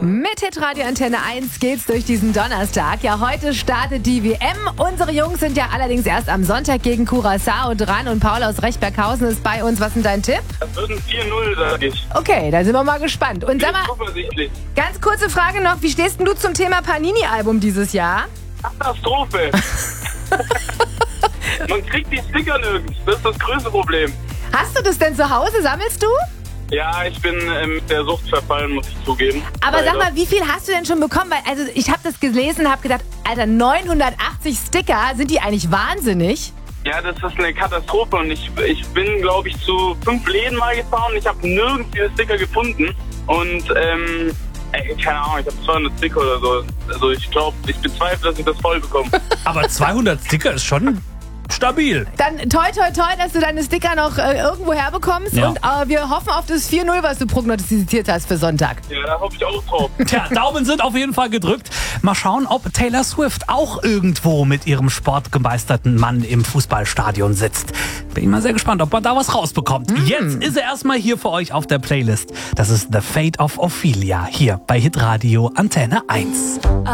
Mit Hitradio Antenne 1 geht's durch diesen Donnerstag. Ja, heute startet die WM. Unsere Jungs sind ja allerdings erst am Sonntag gegen Curaçao dran und Paul aus Rechberghausen ist bei uns. Was ist denn dein Tipp? Das wird ein 4-0, sag ich. Okay, da sind wir mal gespannt. Und sag mal, Zuversichtlich. ganz kurze Frage noch, wie stehst denn du zum Thema Panini-Album dieses Jahr? Katastrophe. Man kriegt die Sticker nirgends. Das ist das größte Problem. Hast du das denn zu Hause? Sammelst du? Ja, ich bin mit der Sucht verfallen, muss ich zugeben. Aber Leider. sag mal, wie viel hast du denn schon bekommen? Weil, also ich habe das gelesen und habe gedacht, Alter, 980 Sticker, sind die eigentlich wahnsinnig? Ja, das ist eine Katastrophe und ich bin, glaube ich, zu 5 Läden mal gefahren und ich habe nirgends diese Sticker gefunden. Und, keine Ahnung, ich habe 200 Sticker oder so. Also ich glaube, ich bezweifle, dass ich das voll bekomme. Aber 200 Sticker ist schon stabil. Dann toi toi toi, dass du deine Sticker noch irgendwo herbekommst. Ja. Und wir hoffen auf das 4-0, was du prognostiziert hast für Sonntag. Ja, da hoffe ich auch drauf. Tja, Daumen sind auf jeden Fall gedrückt. Mal schauen, ob Taylor Swift auch irgendwo mit ihrem sportgemeisterten Mann im Fußballstadion sitzt. Bin mal sehr gespannt, ob man da was rausbekommt. Jetzt ist er erstmal hier für euch auf der Playlist. Das ist The Fate of Ophelia hier bei Hitradio Antenne 1.